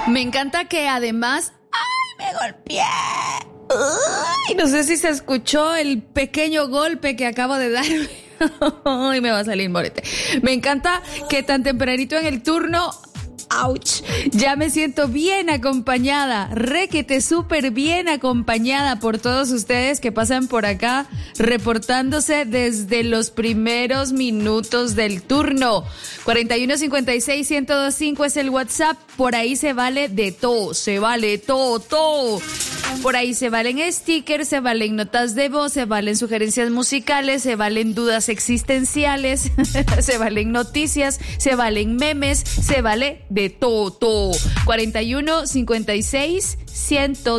Me encanta que además... ¡Ay, me golpeé! ¡Ay! No sé si se escuchó el pequeño golpe que acabo de dar. ¡Ay, me va a salir morete! Me encanta que tan tempranito en el turno... ¡Auch! Ya me siento bien acompañada, requete súper bien acompañada por todos ustedes que pasan por acá reportándose desde los primeros minutos del turno. 4156-1025 es el WhatsApp, por ahí se vale de todo, se vale todo. Por ahí se valen stickers, se valen notas de voz, se valen sugerencias musicales, se valen dudas existenciales, se valen noticias, se valen memes, se vale de todo. 4156-1025.